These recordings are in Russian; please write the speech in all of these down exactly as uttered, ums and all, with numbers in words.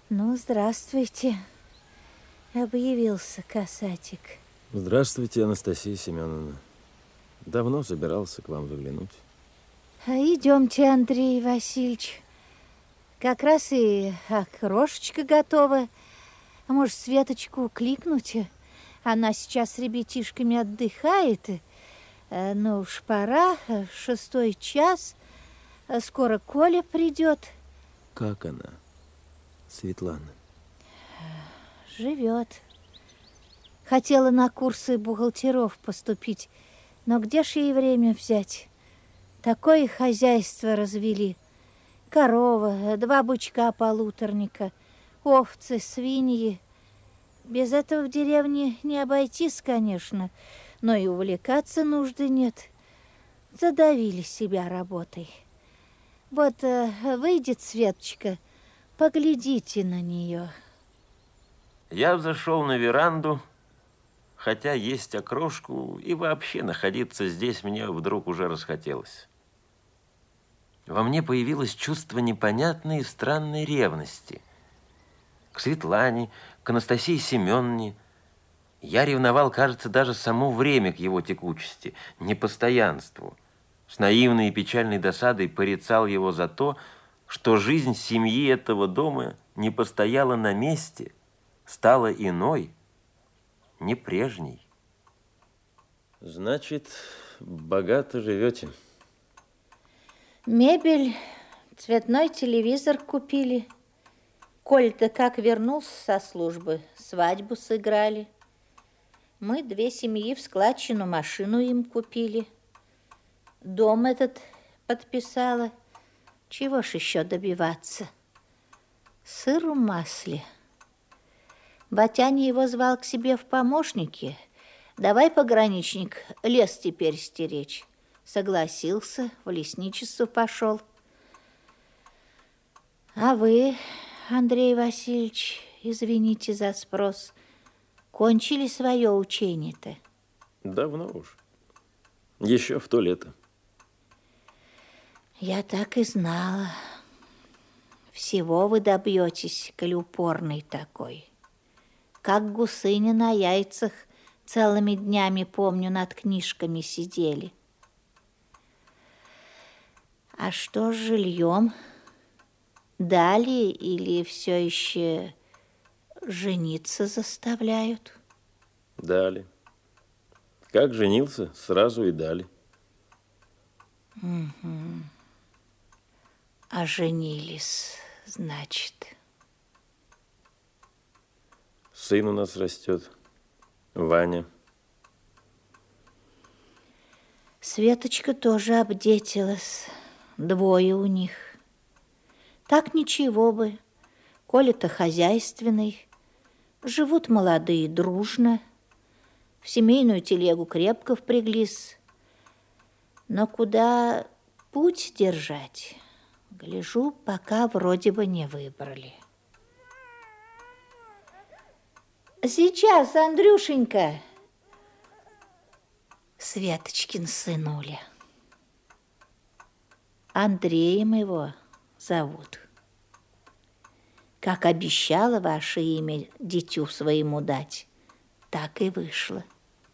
Ну, здравствуйте. Объявился касатик. Здравствуйте, Анастасия Семеновна. Давно собирался к вам заглянуть. А идемте, Андрей Васильевич. Как раз и окрошечка готова. А может, Светочку кликнуть? Она сейчас с ребятишками отдыхает. Ну уж пора, шестой час. Скоро Коля придет. Как она, Светлана? Живет. Хотела на курсы бухгалтеров поступить, но где ж ей время взять? Такое хозяйство развели. Корова, два бычка-полуторника, овцы, свиньи. Без этого в деревне не обойтись, конечно, но и увлекаться нужды нет. Задавили себя работой. Вот выйдет Светочка, поглядите на нее. Я взошел на веранду, хотя есть окрошку, и вообще находиться здесь мне вдруг уже расхотелось. Во мне появилось чувство непонятной и странной ревности. К Светлане, к Анастасии Семеновне. Я ревновал, кажется, даже само время к его текучести, непостоянству. С наивной и печальной досадой порицал его за то, что жизнь семьи этого дома не постояла на месте, стала иной, не прежней. Значит, богато живете. Мебель, цветной телевизор купили. Коль-то как вернулся со службы, свадьбу сыграли. Мы две семьи в складчину машину им купили. Дом этот подписала. Чего ж еще добиваться? Сыр в масле. Батяня его звал к себе в помощники. Давай, пограничник, лес теперь стеречь. Согласился, в лесничество пошел. А вы, Андрей Васильевич, извините за спрос, кончили свое учение-то? Давно уж. Еще в то лето. Я так и знала. Всего вы добьетесь, коль упорный такой. Как гусыня на яйцах целыми днями, помню, над книжками сидели. А что с жильем? Дали или все еще жениться заставляют? Дали. Как женился, сразу и дали. Угу. А женились, значит. Сын у нас растет, Ваня. Светочка тоже обдетилась. Двое у них. Так ничего бы. Коля-то хозяйственный. Живут молодые дружно. В семейную телегу крепко впряглись. Но куда путь держать? Гляжу, пока вроде бы не выбрали. Сейчас, Андрюшенька. Светочкин сынуля. Андреем его зовут. Как обещала ваше имя дитю своему дать, так и вышло.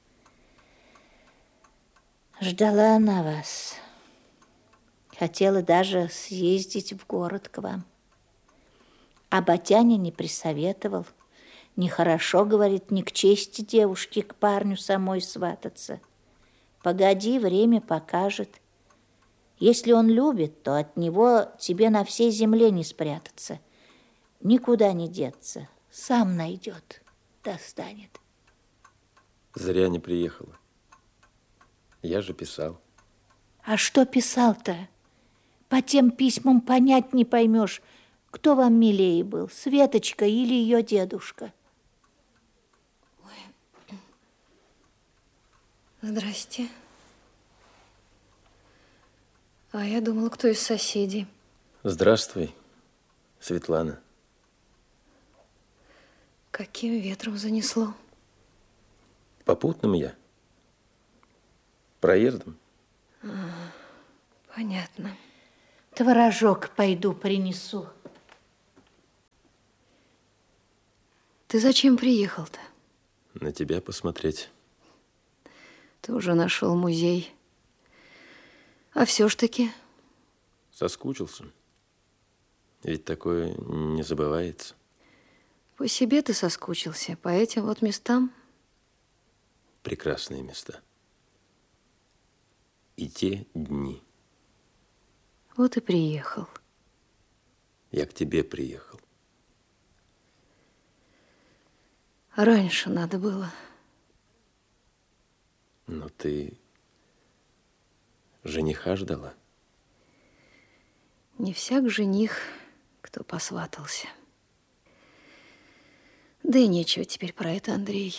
Ждала она вас. Хотела даже съездить в город к вам. А батяня не присоветовал. Нехорошо, говорит, не к чести девушки к парню самой свататься. Погоди, время покажет. Если он любит, то от него тебе на всей земле не спрятаться. Никуда не деться. Сам найдет, достанет. Зря не приехала. Я же писал. А что писал-то? По тем письмам понять не поймешь, кто вам милее был, Светочка или ее дедушка. Ой. Здрасте. А я думала, кто из соседей. Здравствуй, Светлана. Каким ветром занесло? Попутным я. Проездом. А, понятно. Творожок пойду принесу. Ты зачем приехал-то? На тебя посмотреть. Ты уже нашел музей. А все ж таки... Соскучился. Ведь такое не забывается. По себе ты соскучился, по этим вот местам. Прекрасные места. И те дни. Вот и приехал. Я к тебе приехал. Раньше надо было. Но ты жениха ждала? Не всяк жених, кто посватался. Да и нечего теперь про это, Андрей.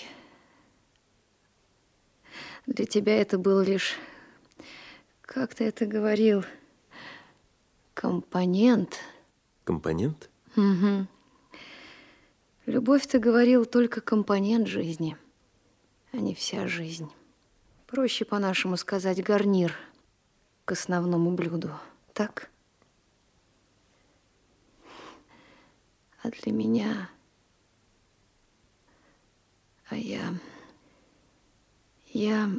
Для тебя это был лишь, как ты это говорил, компонент. Компонент? Угу. Любовь, ты говорил, только компонент жизни, а не вся жизнь. Проще по-нашему сказать гарнир к основному блюду. Так? А для меня... А я... Я...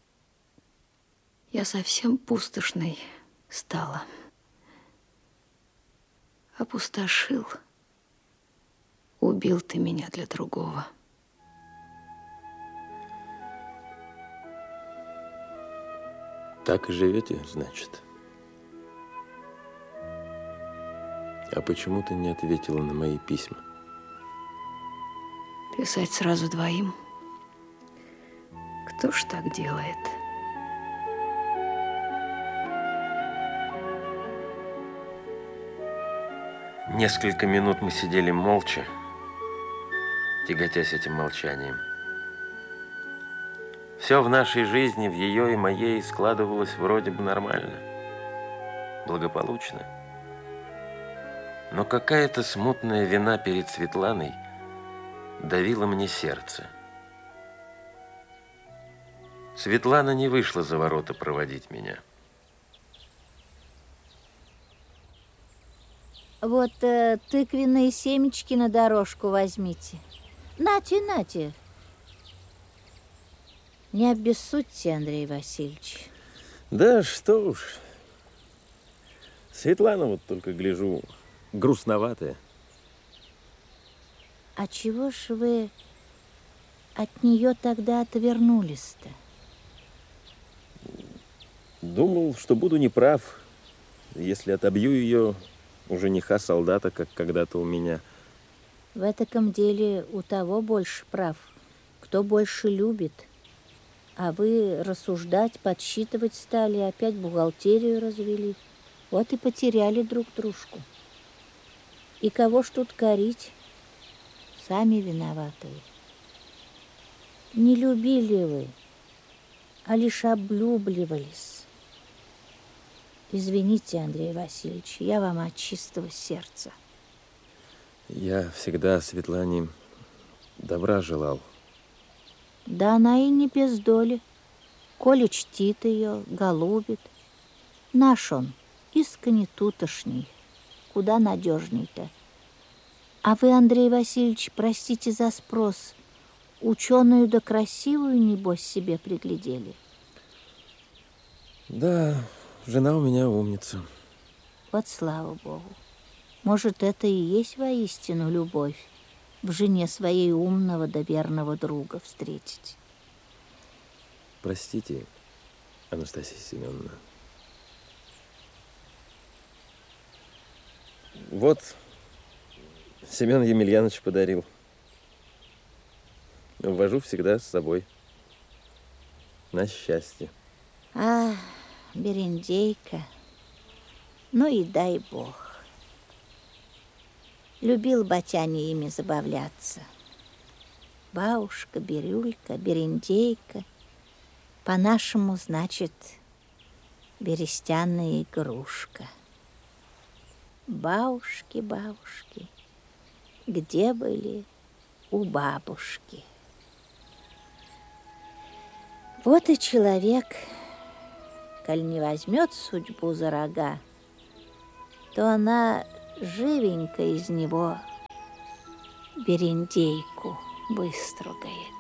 Я совсем пустошной стала. Опустошил. Убил ты меня для другого. Так и живете, значит? А почему ты не ответила на мои письма? Писать сразу двоим? Кто ж так делает? Несколько минут мы сидели молча, тяготясь этим молчанием. Все в нашей жизни, в ее и моей, складывалось вроде бы нормально, благополучно. Но какая-то смутная вина перед Светланой давила мне сердце. Светлана не вышла за ворота проводить меня. Вот э, тыквенные семечки на дорожку возьмите. Нате, нате. Не обессудьте, Андрей Васильевич. Да что уж. Светлана, вот только гляжу, грустноватая. А чего ж вы от нее тогда отвернулись-то? Думал, что буду неправ, если отобью ее у жениха-солдата, как когда-то у меня. В этом деле у того больше прав, кто больше любит. А вы рассуждать, подсчитывать стали, опять бухгалтерию развели. Вот и потеряли друг дружку. И кого ж тут корить? Сами виноваты. Не любили вы, а лишь облюбливались. Извините, Андрей Васильевич, я вам от чистого сердца. Я всегда Светлане добра желал. Да она и не без доли. Коля чтит ее, голубит. Наш он, искренне тутошний. Куда надежней-то. А вы, Андрей Васильевич, простите за спрос, ученую да красивую, небось, себе приглядели? Да, жена у меня умница. Вот слава Богу. Может, это и есть воистину любовь, в жене своей умного да верного друга встретить. Простите, Анастасия Семеновна. Вот Семен Емельянович подарил. Ввожу всегда с собой. На счастье. А, Берендейка, ну и дай Бог. Любил батяня ими забавляться. Бабушка, Бирюлька, Берендейка. По-нашему, значит, берестяная игрушка. Бабушки, бабушки, где были у бабушки? Вот и человек, коль не возьмет судьбу за рога, то она живенько из него берендейку выстругает.